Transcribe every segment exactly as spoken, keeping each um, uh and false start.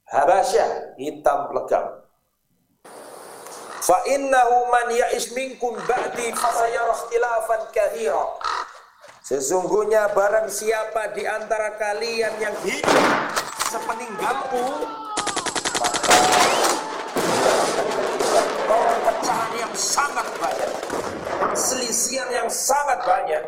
Habasyah, hitam legam. Fa innahu man ya'ish minkum ba'di fasayara ikhtilafan katsira. Sesungguhnya barang siapa di antara kalian yang hidup sepeninggalku, maka perpecahan yang sangat banyak, perselisihan yang sangat banyak.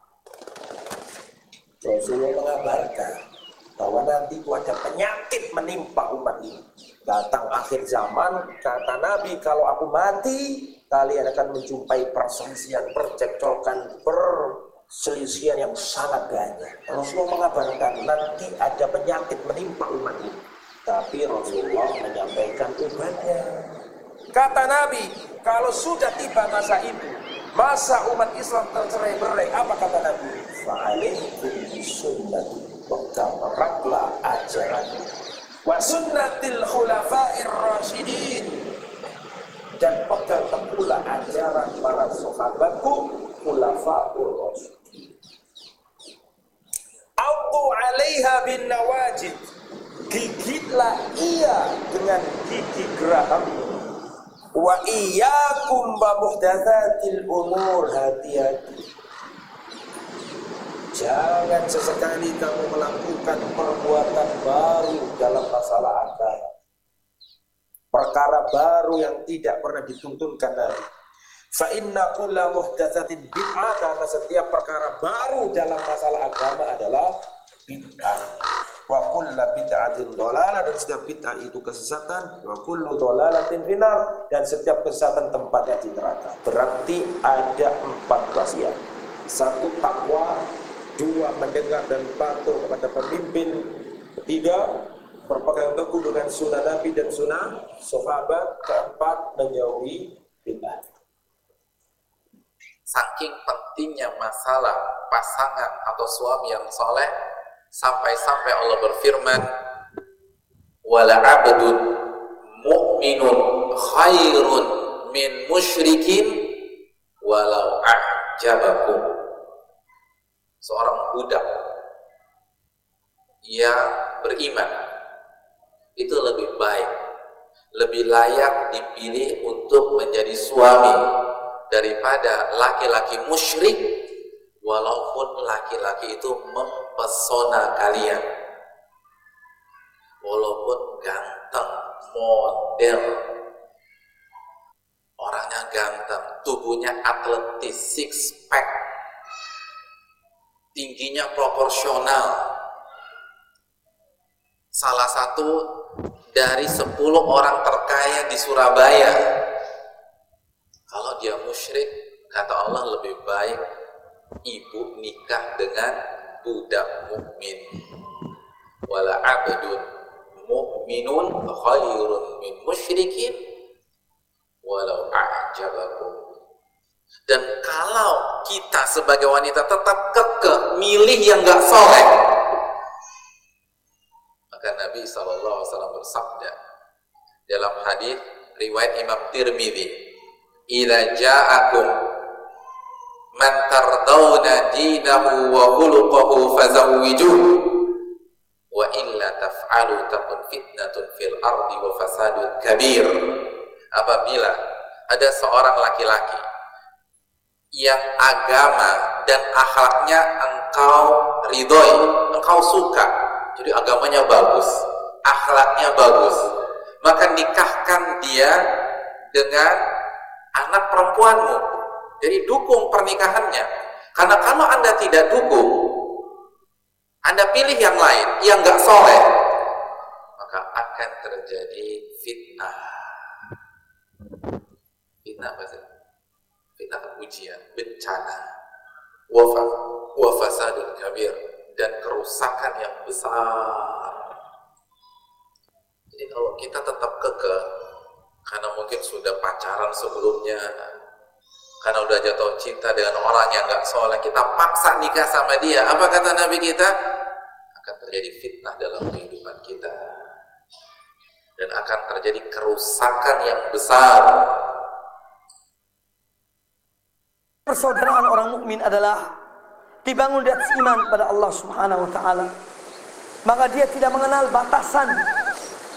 Rasulullah mengabarkan bahwa nanti ada penyakit menimpa umat ini. Datang akhir zaman, kata Nabi, kalau aku mati, kalian akan menjumpai perselisihan, percekcokan, perselisihan yang sangat banyak. Rasulullah mengabarkan nanti ada penyakit menimpa umat ini. Tapi Rasulullah menyampaikan obatnya. Kata Nabi, kalau sudah tiba masa itu, masa umat Islam tercerai-berai, apa kata Nabi? Fa'alaikum bisunnati, pegang ajaran wa sunnatil khulafa'ir rasyidin, dan pegang pula ajaran para sahabatku khulafa'ur rasyidin. Aqu 'alaiha bin nawajid, gigitlah ia dengan gigi geraham. Wa iyyakum wa muhdatsatil umur, hati-hati. Jangan sesekali kamu melakukan perbuatan baru dalam masalah agama. Perkara baru yang tidak pernah dituntunkan Nabi. Fa inna kulla muhdatsatin bid'ah, karena setiap perkara baru dalam masalah agama adalah bid'ah. Wa kullu bid'atin dhalalah, dan setiap bid'ah itu kesesatan. Wa kullu dhalalatin finnar, dan setiap kesesatan tempatnya di neraka. Berarti ada empat wasiat. Satu, takwa. Dua, mendengar dan patuh kepada pemimpin. Tiga, berpegang teguh dengan sunnah Nabi dan sunnah sahabat. Keempat, menjauhi bid'ah. Saking pentingnya masalah pasangan atau suami yang soleh, sampai-sampai Allah berfirman, wala abdun mu'minun khairun min musyrikin walau a'jabakum. Seorang budak yang beriman itu lebih baik, lebih layak dipilih untuk menjadi suami daripada laki-laki musyrik, walaupun laki-laki itu mempesona kalian, walaupun ganteng, model, orangnya ganteng, tubuhnya atletis, six pack, tingginya proporsional. Salah satu dari sepuluh orang terkaya di Surabaya. Kalau dia musyrik, kata Allah, lebih baik ibu nikah dengan budak mukmin. Wala abdun mu'minun khairun min musyrikin walau a'jabakum. Dan kalau kita sebagai wanita tetap kekeh milih yang gak soleh, maka Nabi shallallahu alaihi wasallam bersabda dalam hadis riwayat Imam Tirmidzi, "Idza ja'akum man tardawna dinahu wa khuluquhu fazawwijuhu wa illa taf'alu takun fitnatun fil ardi wa fasadun kabir." Apabila ada seorang laki-laki yang agama dan akhlaknya engkau ridhoi, engkau suka, jadi agamanya bagus, akhlaknya bagus, maka nikahkan dia dengan anak perempuanmu. Jadi dukung pernikahannya. Karena kalau Anda tidak dukung, Anda pilih yang lain yang gak soleh, maka akan terjadi fitnah. Fitnah apa sih? Fitnah ujian, bencana, wafat, wafasadun kabir, dan kerusakan yang besar. Jadi kalau kita tetap kekeh, karena mungkin sudah pacaran sebelumnya, karena udah jatuh cinta dengan orang yang gak soleh, kita paksa nikah sama dia, apa kata Nabi kita? Akan terjadi fitnah dalam kehidupan kita, dan akan terjadi kerusakan yang besar. Persaudaraan orang mukmin adalah dibangun di atas iman pada Allah Subhanahu wa taala. Maka dia tidak mengenal batasan